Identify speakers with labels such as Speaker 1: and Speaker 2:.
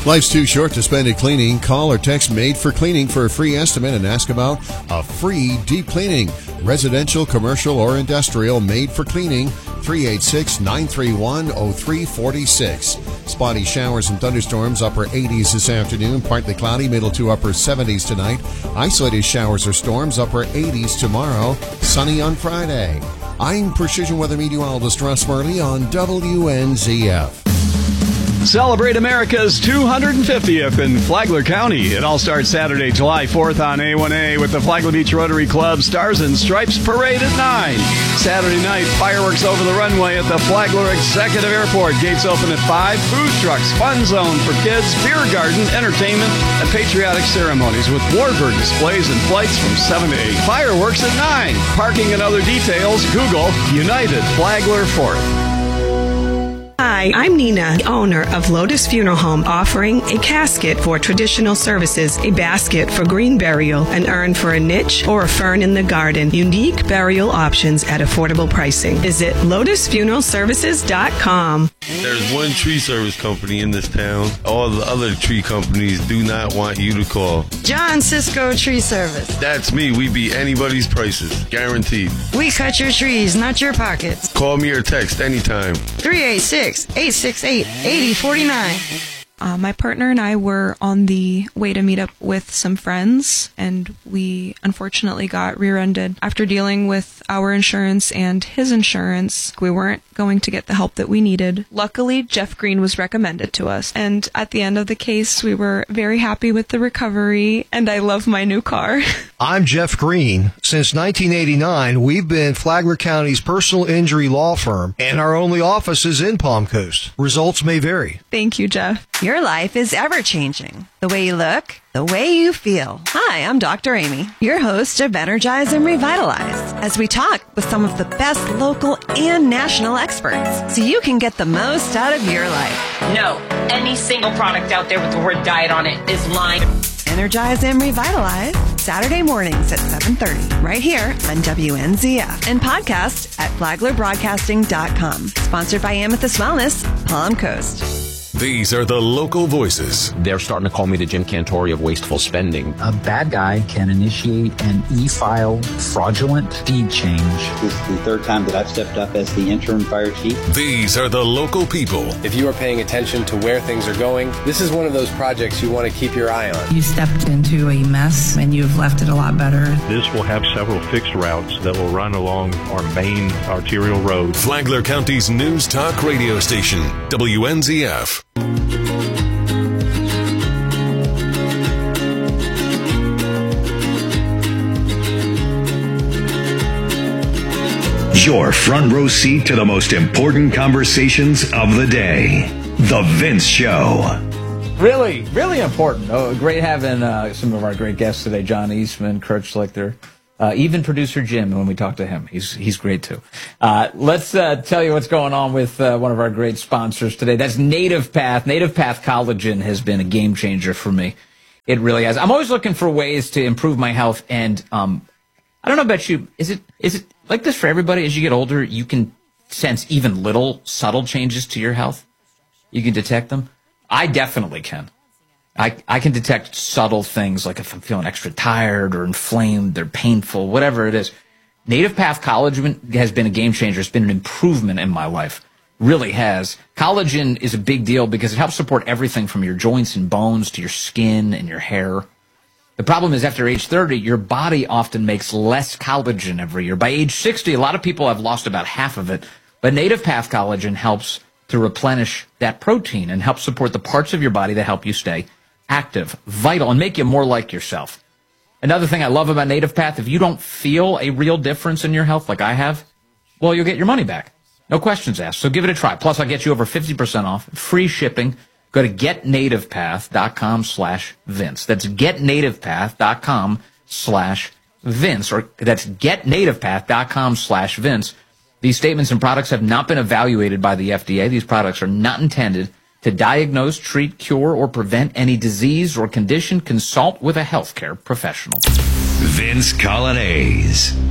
Speaker 1: Life's too short to spend it cleaning. Call or text Made for Cleaning for a free estimate and ask about a free deep cleaning. Residential, commercial, or industrial, Made for Cleaning, 386-931-0346. Spotty showers and thunderstorms, upper 80s this afternoon. Partly cloudy, middle to upper 70s tonight. Isolated showers or storms, upper 80s tomorrow. Sunny on Friday. I'm Precision Weather Meteorologist Russ Murley on WNZF.
Speaker 2: Celebrate America's 250th in Flagler County. It all starts Saturday, July 4th on A1A with the Flagler Beach Rotary Club Stars and Stripes Parade at 9. Saturday night, fireworks over the runway at the Flagler Executive Airport. Gates open at 5. Food trucks, fun zone for kids, beer garden, entertainment, and patriotic ceremonies with warbird displays and flights from 7 to 8. Fireworks at 9. Parking and other details, Google United Flagler 4th.
Speaker 3: Hi, I'm Nina, owner of Lotus Funeral Home, offering a casket for traditional services, a basket for green burial, an urn for a niche, or a fern in the garden. Unique burial options at affordable pricing. Visit lotusfuneralservices.com.
Speaker 4: There's one tree service company in this town. All the other tree companies do not want you to call.
Speaker 5: John Cisco Tree Service.
Speaker 4: That's me. We beat anybody's prices. Guaranteed.
Speaker 5: We cut your trees, not your pockets.
Speaker 4: Call me or text anytime.
Speaker 5: 386-868-8049.
Speaker 6: My partner and I were on the way to meet up with some friends, and we unfortunately got rear-ended. After dealing with our insurance and his insurance, we weren't going to get the help that we needed. Luckily, Jeff Green was recommended to us, and at the end of the case, we were very happy with the recovery, and I love my new car.
Speaker 7: I'm Jeff Green. Since 1989, we've been Flagler County's personal injury law firm, and our only office is in Palm Coast. Results may vary.
Speaker 6: Thank you, Jeff.
Speaker 5: Your life is ever-changing. The way you look, the way you feel. Hi, I'm Dr. Amy, your host of Energize and Revitalize, as we talk with some of the best local and national experts so you can get the most out of your life.
Speaker 8: No, any single product out there with the word diet on it is lying.
Speaker 5: Energize and Revitalize, Saturday mornings at 7:30, right here on WNZF, and podcast at flaglerbroadcasting.com. Sponsored by Amethyst Wellness, Palm Coast.
Speaker 9: These are the local voices.
Speaker 10: They're starting to call me the Jim Cantori of wasteful spending.
Speaker 11: A bad guy can initiate an e-file fraudulent deed change.
Speaker 12: This is the third time that I've stepped up as the interim fire chief.
Speaker 9: These are the local people.
Speaker 13: If you are paying attention to where things are going, this is one of those projects you want to keep your eye on.
Speaker 14: You stepped into a mess and you've left it a lot better.
Speaker 15: This will have several fixed routes that will run along our main arterial road.
Speaker 9: Flagler County's News Talk radio station, WNZF.
Speaker 16: Your front row seat to the most important conversations of the day. The Vince Show.
Speaker 17: Really, really important. Oh, great having some of our great guests today. John Eastman, Kurt Schlichter, even producer Jim when we talk to him. He's great too. Let's tell you what's going on with one of our great sponsors today. That's Native Path. Native Path Collagen has been a game changer for me. It really has. I'm always looking for ways to improve my health, and I don't know about you. Is it like this for everybody? As you get older, you can sense even little subtle changes to your health. You can detect them. I definitely can. I can detect subtle things, like if I'm feeling extra tired or inflamed or painful, whatever it is. Native Path Collagen has been a game changer. It's been an improvement in my life. Really has. Collagen is a big deal because it helps support everything from your joints and bones to your skin and your hair. The problem is after age 30, your body often makes less collagen every year. By age 60, a lot of people have lost about half of it. But Native Path Collagen helps to replenish that protein and help support the parts of your body that help you stay active, vital, and make you more like yourself. Another thing I love about Native Path, if you don't feel a real difference in your health like I have, well, you'll get your money back. No questions asked. So give it a try. Plus, I'll get you over 50% off, free shipping. Go to getnativepath.com/Vince. That's getnativepath.com/Vince, or that's getnativepath.com/Vince. These statements and products have not been evaluated by the FDA. These products are not intended to diagnose, treat, cure, or prevent any disease or condition. Consult with a healthcare professional.
Speaker 16: Vince Coglianese.